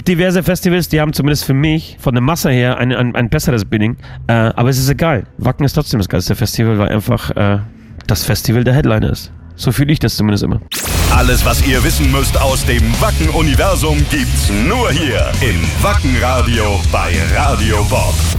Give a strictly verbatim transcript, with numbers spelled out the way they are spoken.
diverse Festivals, die haben zumindest für mich von der Masse her ein, ein, ein besseres Bidding. Äh, aber es ist egal. Wacken ist trotzdem das geilste Festival, weil einfach äh, das Festival der Headliner ist. So fühle ich das zumindest immer. Alles, was ihr wissen müsst aus dem Wacken-Universum, gibt's nur hier im Wacken-Radio bei Radio Bob.